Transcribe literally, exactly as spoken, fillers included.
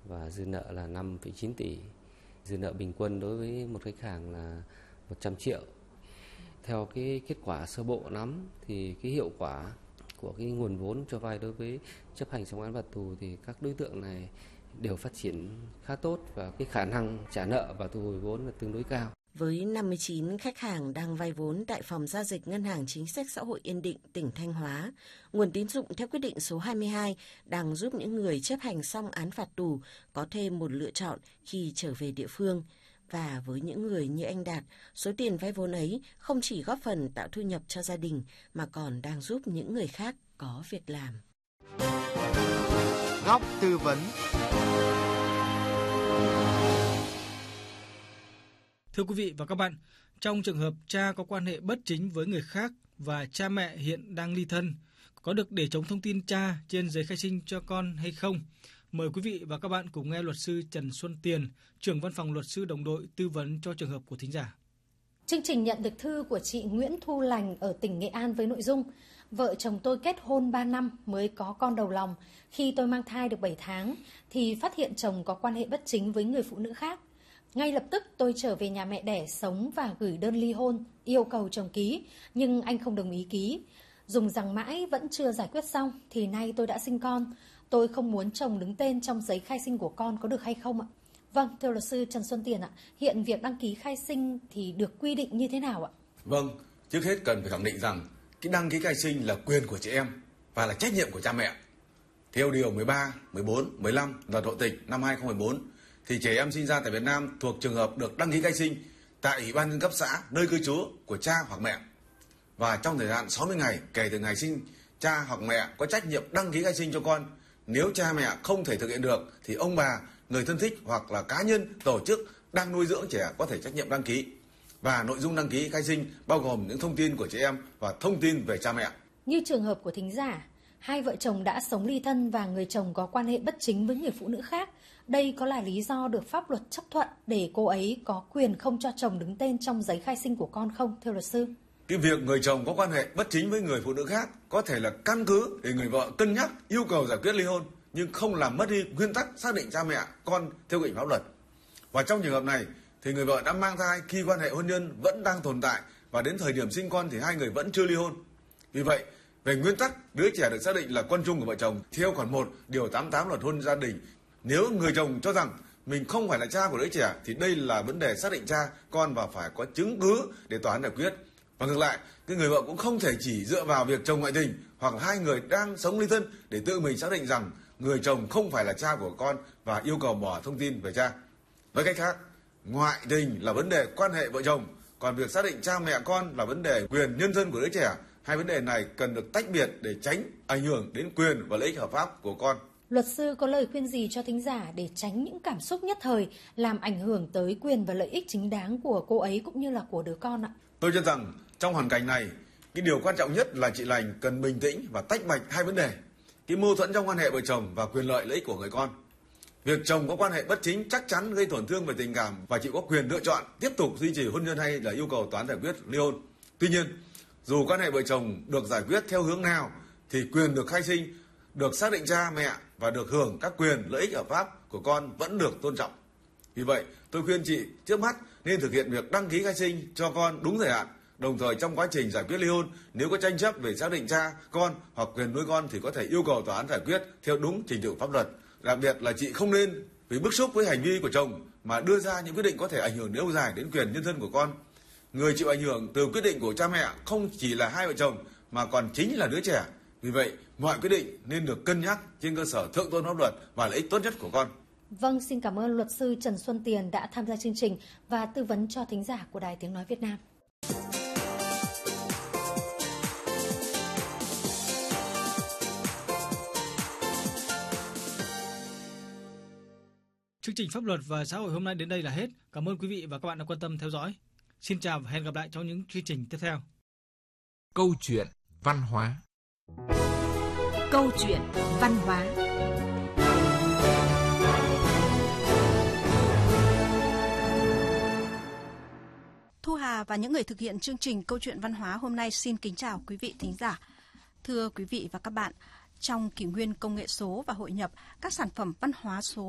và dư nợ là năm phẩy chín tỷ. Dư nợ bình quân đối với một khách hàng là một trăm triệu. Theo cái kết quả sơ bộ nắm thì cái hiệu quả của cái nguồn vốn cho vay đối với chấp hành xong án phạt tù thì các đối tượng này đều phát triển khá tốt và cái khả năng trả nợ và thu hồi vốn là tương đối cao. Với năm mươi chín khách hàng đang vay vốn tại Phòng Giao dịch Ngân hàng Chính sách Xã hội Yên Định, tỉnh Thanh Hóa, nguồn tín dụng theo quyết định số hai mươi hai đang giúp những người chấp hành xong án phạt tù có thêm một lựa chọn khi trở về địa phương. Và với những người như anh Đạt, số tiền vay vốn ấy không chỉ góp phần tạo thu nhập cho gia đình mà còn đang giúp những người khác có việc làm. Góc tư vấn. Thưa quý vị và các bạn, trong trường hợp cha có quan hệ bất chính với người khác và cha mẹ hiện đang ly thân, có được để chống thông tin cha trên giấy khai sinh cho con hay không? Mời quý vị và các bạn cùng nghe luật sư Trần Xuân Tiền, trưởng văn phòng luật sư đồng đội tư vấn cho trường hợp của thính giả. Chương trình nhận được thư của chị Nguyễn Thu Lành ở tỉnh Nghệ An với nội dung: vợ chồng tôi kết hôn ba năm mới có con đầu lòng. Khi tôi mang thai được bảy tháng thì phát hiện chồng có quan hệ bất chính với người phụ nữ khác. Ngay lập tức tôi trở về nhà mẹ đẻ sống và gửi đơn ly hôn, yêu cầu chồng ký, nhưng anh không đồng ý ký. Dùng rằng mãi vẫn chưa giải quyết xong thì nay tôi đã sinh con. Tôi không muốn chồng đứng tên trong giấy khai sinh của con, có được hay không ạ? Vâng, thưa luật sư Trần Xuân Tiền ạ, hiện việc đăng ký khai sinh thì được quy định như thế nào ạ? Vâng, trước hết cần phải khẳng định rằng cái đăng ký khai sinh là quyền của chị em và là trách nhiệm của cha mẹ. Theo điều mười ba, mười bốn, mười lăm Luật Hộ tịch năm hai không một bốn thì trẻ em sinh ra tại Việt Nam thuộc trường hợp được đăng ký khai sinh tại Ủy ban nhân dân cấp xã nơi cư trú của cha hoặc mẹ. Và trong thời gian sáu mươi ngày kể từ ngày sinh, cha hoặc mẹ có trách nhiệm đăng ký khai sinh cho con. Nếu cha mẹ không thể thực hiện được thì ông bà, người thân thích hoặc là cá nhân, tổ chức đang nuôi dưỡng trẻ có thể trách nhiệm đăng ký. Và nội dung đăng ký khai sinh bao gồm những thông tin của trẻ em và thông tin về cha mẹ. Như trường hợp của thính giả, hai vợ chồng đã sống ly thân và người chồng có quan hệ bất chính với người phụ nữ khác. Đây có là lý do được pháp luật chấp thuận để cô ấy có quyền không cho chồng đứng tên trong giấy khai sinh của con không, thưa luật sư? Cái việc người chồng có quan hệ bất chính với người phụ nữ khác có thể là căn cứ để người vợ cân nhắc yêu cầu giải quyết ly hôn, nhưng không làm mất đi nguyên tắc xác định cha mẹ con theo quy định pháp luật. Và trong trường hợp này thì người vợ đã mang thai khi quan hệ hôn nhân vẫn đang tồn tại và đến thời điểm sinh con thì hai người vẫn chưa ly hôn. Vì vậy, về nguyên tắc, đứa trẻ được xác định là con chung của vợ chồng theo khoản một điều tám mươi tám Luật Hôn gia đình. Nếu người chồng cho rằng mình không phải là cha của đứa trẻ thì đây là vấn đề xác định cha con và phải có chứng cứ để tòa án giải quyết. Và ngược lại, cái người vợ cũng không thể chỉ dựa vào việc chồng ngoại tình hoặc hai người đang sống ly thân để tự mình xác định rằng người chồng không phải là cha của con và yêu cầu bỏ thông tin về cha. Với cách khác, ngoại tình là vấn đề quan hệ vợ chồng, còn việc xác định cha mẹ con là vấn đề quyền nhân thân của đứa trẻ. Hai vấn đề này cần được tách biệt để tránh ảnh hưởng đến quyền và lợi ích hợp pháp của con. Luật sư có lời khuyên gì cho thính giả để tránh những cảm xúc nhất thời làm ảnh hưởng tới quyền và lợi ích chính đáng của cô ấy cũng như là của đứa con ạ? Tôi cho rằng trong hoàn cảnh này, cái điều quan trọng nhất là chị Lành cần bình tĩnh và tách bạch hai vấn đề: cái mâu thuẫn trong quan hệ vợ chồng và quyền lợi lợi ích của người con. Việc chồng có quan hệ bất chính chắc chắn gây tổn thương về tình cảm và chị có quyền lựa chọn tiếp tục duy trì hôn nhân hay là yêu cầu tòa án giải quyết ly hôn. Tuy nhiên, dù quan hệ vợ chồng được giải quyết theo hướng nào thì quyền được khai sinh, được xác định cha mẹ và được hưởng các quyền lợi ích hợp pháp của con vẫn được tôn trọng. Vì vậy, tôi khuyên chị trước mắt nên thực hiện việc đăng ký khai sinh cho con đúng thời hạn. Đồng thời trong quá trình giải quyết ly hôn, nếu có tranh chấp về xác định cha, con hoặc quyền nuôi con thì có thể yêu cầu tòa án giải quyết theo đúng trình tự pháp luật. Đặc biệt là chị không nên vì bức xúc với hành vi của chồng mà đưa ra những quyết định có thể ảnh hưởng lâu dài đến quyền nhân thân của con. Người chịu ảnh hưởng từ quyết định của cha mẹ không chỉ là hai vợ chồng mà còn chính là đứa trẻ. Vì vậy, mọi quyết định nên được cân nhắc trên cơ sở thượng tôn pháp luật và lợi ích tốt nhất của con. Vâng, xin cảm ơn luật sư Trần Xuân Tiền đã tham gia chương trình và tư vấn cho thính giả của Đài Tiếng Nói Việt Nam. Chương trình Pháp luật và Xã hội hôm nay đến đây là hết. Cảm ơn quý vị và các bạn đã quan tâm theo dõi. Xin chào và hẹn gặp lại trong những chương trình tiếp theo. Câu chuyện văn hóa. Câu chuyện văn hóa. Thu Hà và những người thực hiện chương trình Câu chuyện văn hóa hôm nay xin kính chào quý vị thính giả. Thưa quý vị và các bạn, trong kỷ nguyên công nghệ số và hội nhập, các sản phẩm văn hóa số